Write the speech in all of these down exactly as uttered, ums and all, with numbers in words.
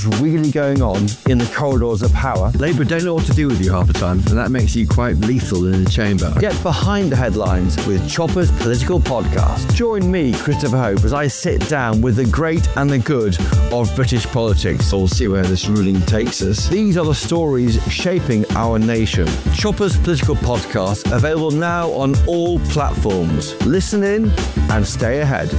really going on in the corridors of power. Labour don't know what to do with you half the time, and that makes you quite lethal in the chamber. Get behind the headlines with Chopper's Political Podcast. Join me, Christopher Hope, as I sit down with the great and the good of British politics. We'll see where this ruling takes us. These are the stories shaping our nation. Chopper's Political Podcast, available now on all platforms. Listen in and stay ahead.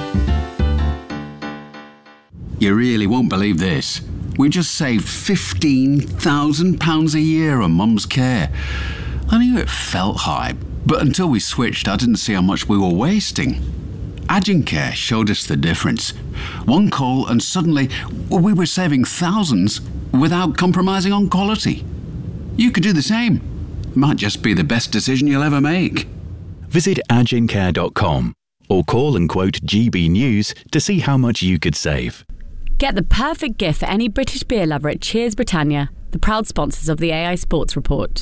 You really won't believe this. We just saved fifteen thousand pounds a year on Mum's care. I knew it felt high, but until we switched, I didn't see how much we were wasting. Agencare showed us the difference. One call and suddenly we were saving thousands without compromising on quality. You could do the same. It might just be the best decision you'll ever make. Visit agencare dot com or call and quote G B News to see how much you could save. Get the perfect gift for any British beer lover at Cheers Britannia, the proud sponsors of the A I Sports Report.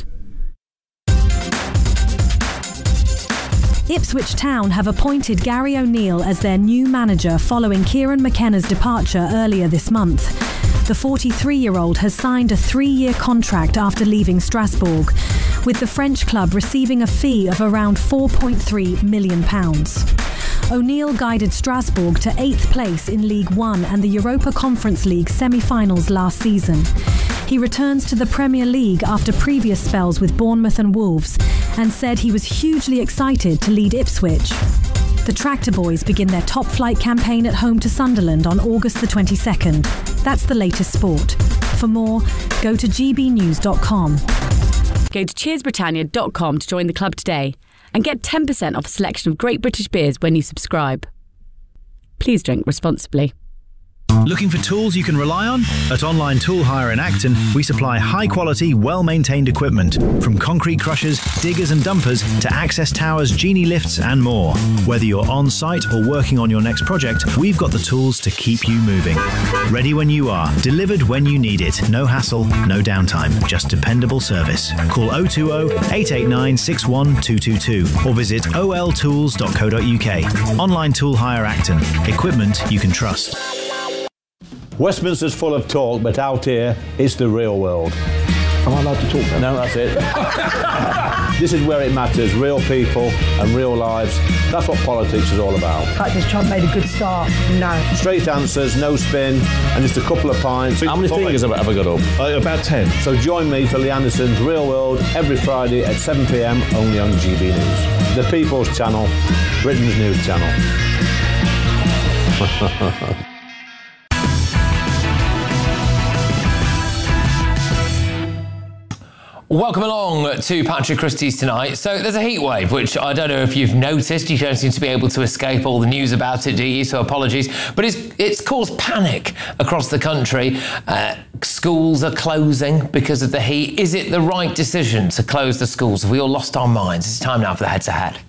Ipswich Town have appointed Gary O'Neill as their new manager following Kieran McKenna's departure earlier this month. The forty-three-year-old has signed a three-year contract after leaving Strasbourg, with the French club receiving a fee of around four point three million pounds. O'Neill guided Strasbourg to eighth place in League One and the Europa Conference League semi-finals last season. He returns to the Premier League after previous spells with Bournemouth and Wolves and said he was hugely excited to lead Ipswich. The Tractor Boys begin their top flight campaign at home to Sunderland on August the twenty-second. That's the latest sport. For more, go to g b news dot com. Go to cheers britannia dot com to join the club today and get ten percent off a selection of great British beers when you subscribe. Please drink responsibly. Looking for tools you can rely on? At Online Tool Hire in Acton, we supply high-quality, well-maintained equipment, from concrete crushers, diggers and dumpers to access towers, genie lifts and more. Whether you're on-site or working on your next project, we've got the tools to keep you moving. Ready when you are, delivered when you need it. No hassle, no downtime, just dependable service. Call oh two oh, eight eight nine, six one two two two or visit o l tools dot co dot u k. Online Tool Hire Acton. Equipment you can trust. Westminster's full of talk, but out here, it's the real world. Am I allowed to talk now? No, that's it. This is where it matters, real people and real lives. That's what politics is all about. In fact, has Trump made a good start? No. Straight answers, no spin, and just a couple of pints. How many fingers have I ever got up? Uh, about ten. So join me for Lee Anderson's Real World every Friday at seven p m only on G B News. The People's Channel, Britain's news channel. Welcome along to Patrick Christie's Tonight. So there's a heat wave, which I don't know if you've noticed. You don't seem to be able to escape all the news about it, do you? So apologies. But it's it's caused panic across the country. Uh, schools are closing because of the heat. Is it the right decision to close the schools? Have we all lost our minds? It's time now for the head-to-head.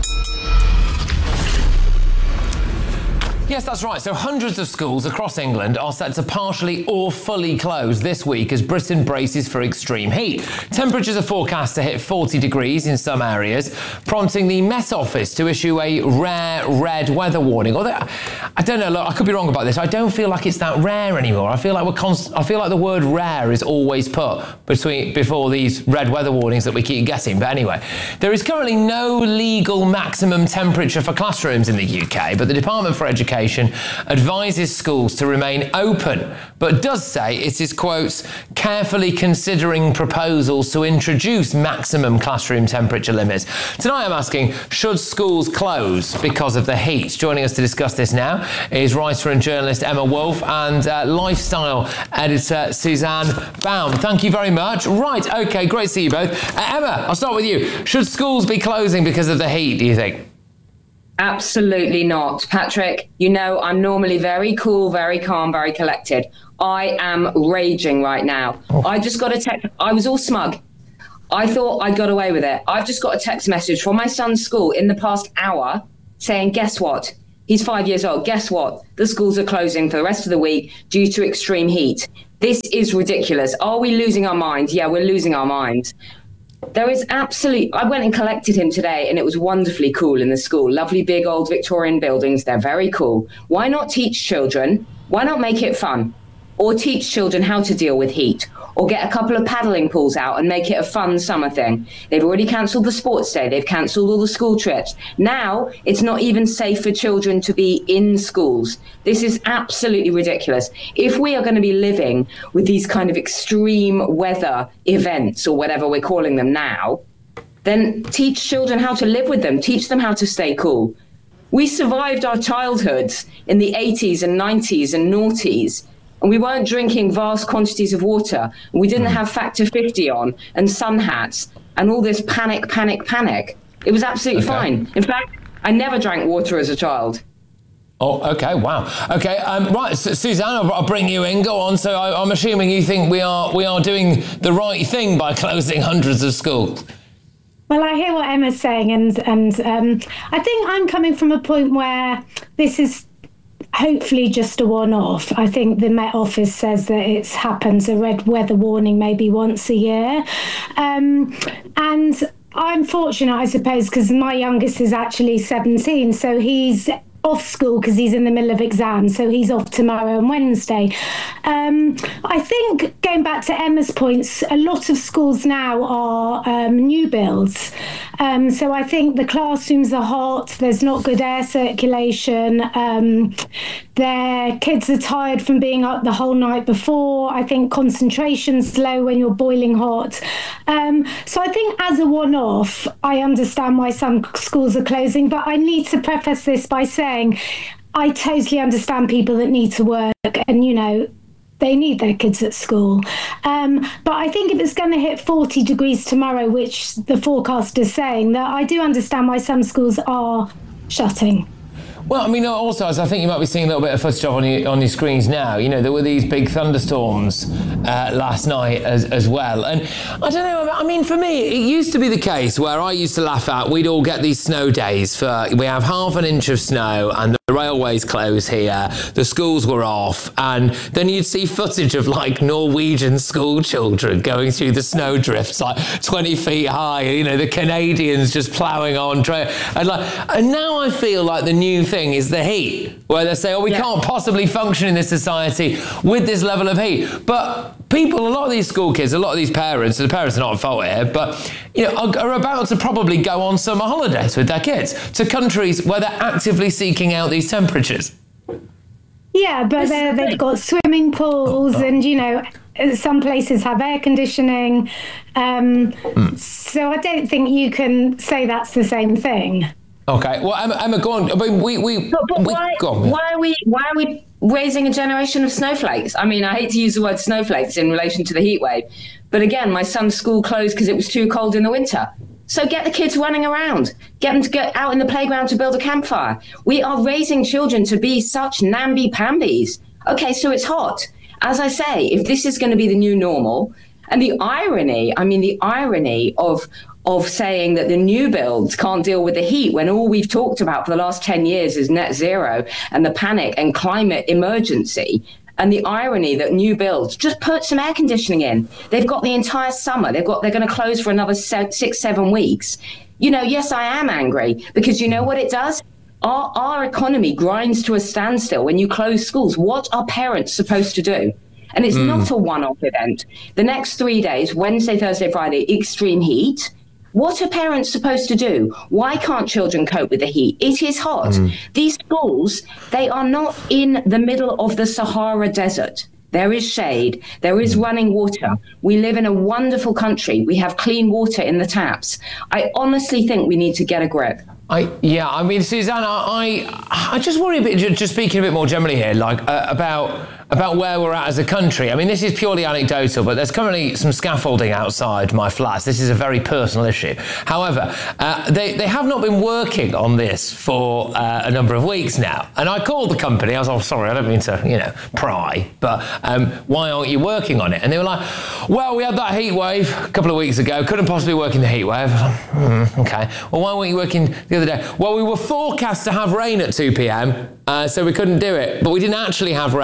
Yes, that's right. So hundreds of schools across England are set to partially or fully close this week as Britain braces for extreme heat. Temperatures are forecast to hit forty degrees in some areas, prompting the Met Office to issue a rare red weather warning. Although, I don't know, look, I could be wrong about this. I don't feel like it's that rare anymore. I feel like we're const- I feel like the word rare is always put between before these red weather warnings that we keep getting. But anyway, there is currently no legal maximum temperature for classrooms in the U K, but the Department for Education advises schools to remain open, but does say it is, quotes, carefully considering proposals to introduce maximum classroom temperature limits. Tonight I'm asking, should schools close because of the heat? Joining us to discuss this now is writer and journalist Emma Wolfe and uh, lifestyle editor Suzanne Baum. Thank you very much. Right, okay, great to see you both. Uh, Emma, I'll start with you. Should schools be closing because of the heat, do you think? Absolutely not. Patrick, you know, I'm normally very cool, very calm, very collected. I am raging right now. Oh. I just got a text. I was all smug. I thought I got away with it. I've just got a text message from my son's school in the past hour saying, guess what? He's five years old. Guess what? The schools are closing for the rest of the week due to extreme heat. This is ridiculous. Are we losing our minds? Yeah, we're losing our minds. There is absolutely, I went and collected him today and it was wonderfully cool in the school. Lovely big old Victorian buildings. They're very cool. Why not teach children? Why not make it fun? or teach children how to deal with heat, or get a couple of paddling pools out and make it a fun summer thing. They've already cancelled the sports day. They've cancelled all the school trips. Now it's not even safe for children to be in schools. This is absolutely ridiculous. If we are going to be living with these kind of extreme weather events, or whatever we're calling them now, then teach children how to live with them. Teach them how to stay cool. We survived our childhoods in the eighties and nineties and noughties, and we weren't drinking vast quantities of water. And we didn't have factor fifty on and sun hats and all this panic, panic, panic. It was absolutely okay. fine. In fact, I never drank water as a child. Oh, okay, wow. Okay, um, right, so, Suzanne, I'll, I'll bring you in. Go on. So I, I'm assuming you think we are we are doing the right thing by closing hundreds of schools. Well, I hear what Emma's saying, and and um, I think I'm coming from a point where this is hopefully just a one-off. I think the Met Office says that it happens, a red weather warning maybe once a year. Um, and I'm fortunate, I suppose, because my youngest is actually seventeen, so he's off school because he's in the middle of exams, so he's off tomorrow and Wednesday. Um, I think, going back to Emma's points, a lot of schools now are um, new builds. Um, so I think the classrooms are hot, there's not good air circulation, um, their kids are tired from being up the whole night before. I think concentration's low when you're boiling hot. Um, so I think as a one-off, I understand why some schools are closing, but I need to preface this by saying I totally understand people that need to work, and, you know, they need their kids at school. Um, but I think if it's going to hit forty degrees tomorrow, which the forecast is saying, that I do understand why some schools are shutting. Well, I mean, also, as I think you might be seeing a little bit of footage of on your, on your screens now, you know, there were these big thunderstorms uh, last night as, as well. And I don't know, I mean, for me, it used to be the case where I used to laugh at, we'd all get these snow days for, we have half an inch of snow and the railways close here, the schools were off, and then you'd see footage of like Norwegian school children going through the snow drifts like twenty feet high, you know, the Canadians just ploughing on, and like, and now I feel like the new thing is the heat, where they say, oh, we yeah. can't possibly function in this society with this level of heat. But people, a lot of these school kids, a lot of these parents, the parents are not at fault here, but you know, are, are about to probably go on summer holidays with their kids to countries where they're actively seeking out these temperatures. Yeah, but they've got swimming pools, and, you know, some places have air conditioning. Um, mm. So I don't think you can say that's the same thing. Okay, well, Emma, Emma go on. I mean, we, we, but, but we why, go on. why are we, why are we raising a generation of snowflakes? I mean, I hate to use the word snowflakes in relation to the heat wave, but again, my son's school closed because it was too cold in the winter. So get the kids running around, get them to get out in the playground to build a campfire. We are raising children to be such namby-pambies. Okay, so it's hot. As I say, if this is going to be the new normal, and the irony, I mean, the irony of of saying that the new builds can't deal with the heat when all we've talked about for the last ten years is net zero and the panic and climate emergency. And the irony that new builds, just put some air conditioning in. They've got the entire summer. They've got, they're going to close for another se- six, seven weeks. You know, yes, I am angry, because you know what it does? Our, our economy grinds to a standstill when you close schools. What are parents supposed to do? And it's mm. not a one-off event. The next three days, Wednesday, Thursday, Friday, extreme heat. What are parents supposed to do? Why can't children cope with the heat? It is hot. Mm. These schools, they are not in the middle of the Sahara Desert. There is shade. There is running water. We live in a wonderful country. We have clean water in the taps. I honestly think we need to get a grip. I yeah, I mean, Susanna, I I just worry a bit, just speaking a bit more generally here, like uh, about about where we're at as a country. I mean, this is purely anecdotal, but there's currently some scaffolding outside my flat. This is a very personal issue. However, uh, they, they have not been working on this for uh, a number of weeks now. And I called the company. I was, oh, sorry, I don't mean to, you know, pry, but um, why aren't you working on it? And they were like, well, we had that heat wave a couple of weeks ago. Couldn't possibly work in the heat wave. I was like, hmm, okay. Well, why weren't you working the other day? Well, we were forecast to have rain at two p.m, uh, so we couldn't do it. But we didn't actually have rain. So they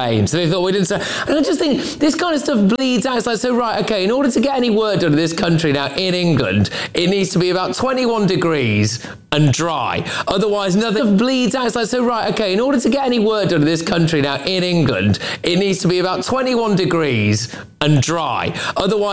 thought we didn't say. And I just think this kind of stuff bleeds out. It's like, so right, okay, in order to get any work done in this country now, in England, it needs to be about twenty-one degrees and dry. Otherwise, nothing bleeds out. It's like, so right, okay, in order to get any work done in this country now, in England, it needs to be about twenty-one degrees and dry. Otherwise,